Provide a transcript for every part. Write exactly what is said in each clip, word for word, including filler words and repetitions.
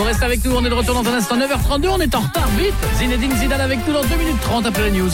restez avec nous, on est de retour dans un instant, neuf heures trente-deux, on est en retard, vite. Zinedine Zidane avec nous dans deux minutes trente après la news.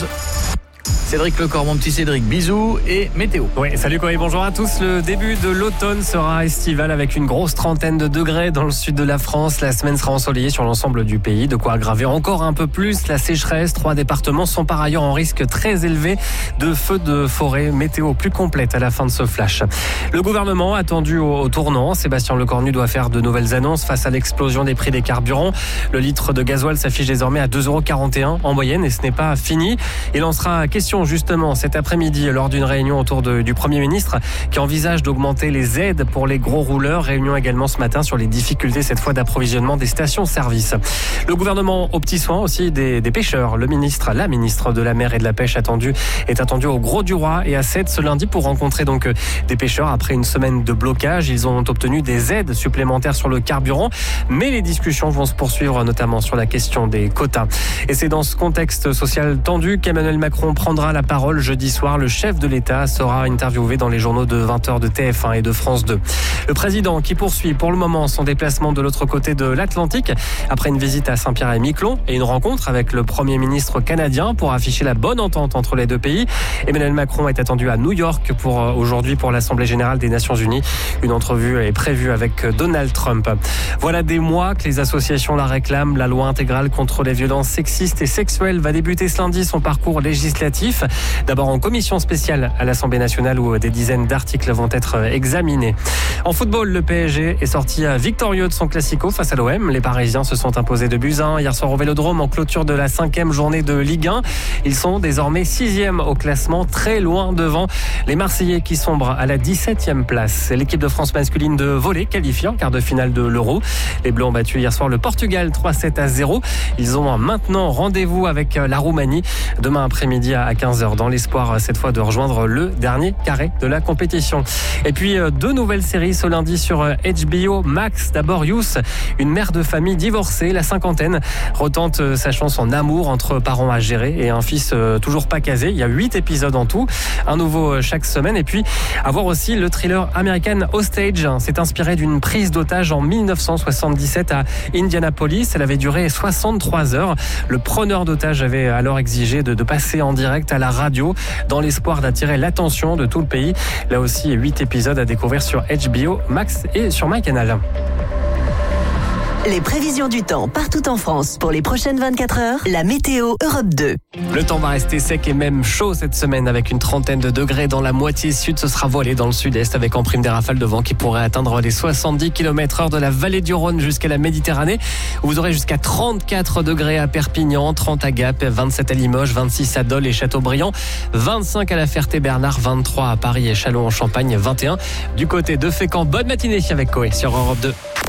Cédric Lecor, mon petit Cédric, bisous et météo. Oui, salut Corey, bonjour à tous. Le début de l'automne sera estival avec une grosse trentaine de degrés dans le sud de la France. La semaine sera ensoleillée sur l'ensemble du pays, de quoi aggraver encore un peu plus la sécheresse. Trois départements sont par ailleurs en risque très élevé de feux de forêt. Météo plus complète à la fin de ce flash. Le gouvernement attendu au, au tournant. Sébastien Lecornu doit faire de nouvelles annonces face à l'explosion des prix des carburants. Le litre de gasoil s'affiche désormais à deux euros quarante et un en moyenne et ce n'est pas fini. Il en sera question justement cet après-midi lors d'une réunion autour de, du Premier ministre qui envisage d'augmenter les aides pour les gros rouleurs. Réunion également ce matin sur les difficultés cette fois d'approvisionnement des stations-service. Le gouvernement au petit soin aussi des, des pêcheurs. Le ministre, la ministre de la mer et de la pêche attendue est attendue au Gros du Roi et à Sète ce lundi pour rencontrer donc des pêcheurs après une semaine de blocage. Ils ont obtenu des aides supplémentaires sur le carburant, mais les discussions vont se poursuivre notamment sur la question des quotas. Et c'est dans ce contexte social tendu qu'Emmanuel Macron prendra la parole jeudi soir. Le chef de l'État sera interviewé dans les journaux de vingt heures de T F un et de France deux. Le président qui poursuit pour le moment son déplacement de l'autre côté de l'Atlantique après une visite à Saint-Pierre-et-Miquelon et une rencontre avec le Premier ministre canadien pour afficher la bonne entente entre les deux pays. Emmanuel Macron est attendu à New York pour aujourd'hui pour l'Assemblée générale des Nations Unies. Une entrevue est prévue avec Donald Trump. Voilà des mois que les associations la réclament. La loi intégrale contre les violences sexistes et sexuelles va débuter ce lundi son parcours législatif. D'abord en commission spéciale à l'Assemblée nationale où des dizaines d'articles vont être examinés. En football, le P S G est sorti victorieux de son classico face à l'O M. Les Parisiens se sont imposés de buts à un hier soir au Vélodrome en clôture de la cinquième journée de Ligue un. Ils sont désormais sixième au classement, très loin devant les Marseillais qui sombrent à la dix-septième place. L'équipe de France masculine de volley qualifiée en quart de finale de l'Euro. Les Bleus ont battu hier soir le Portugal trois sept à zéro. Ils ont maintenant rendez-vous avec la Roumanie demain après-midi à quinze heures dans l'espoir cette fois de rejoindre le dernier carré de la compétition. Et puis deux nouvelles séries ce lundi sur H B O Max. D'abord Youth, une mère de famille divorcée, la cinquantaine, retente sa chance en amour entre parents à gérer et un fils toujours pas casé. Il y a huit épisodes en tout, un nouveau chaque semaine. Et puis avoir aussi le thriller American Hostage. C'est inspiré d'une prise d'otage en dix-neuf cent soixante-dix-sept à Indianapolis. Elle avait duré soixante-trois heures. Le preneur d'otage avait alors exigé de, de passer en direct à la radio dans l'espoir d'attirer l'attention de tout le pays. Là aussi, huit épisodes à découvrir sur H B O Max et sur MyCanal. Les prévisions du temps partout en France pour les prochaines vingt-quatre heures. La météo Europe deux. Le temps va rester sec et même chaud cette semaine avec une trentaine de degrés dans la moitié sud. Ce sera voilé dans le sud-est avec en prime des rafales de vent qui pourraient atteindre les soixante-dix kilomètres heure de la vallée du Rhône jusqu'à la Méditerranée. Où vous aurez jusqu'à trente-quatre degrés à Perpignan, trente à Gap, vingt-sept à Limoges, vingt-six à Dole et Châteaubriand, vingt-cinq à La Ferté-Bernard, vingt-trois à Paris et Châlons-en-Champagne, vingt et un du côté de Fécamp. Bonne matinée avec Coé sur Europe deux.